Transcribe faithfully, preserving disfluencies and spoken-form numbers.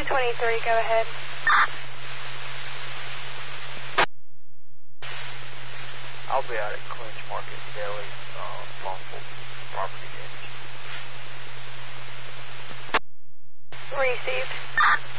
twenty-three, go ahead. I'll be out at Clinch Market Deli, uh, possible property damage. Received.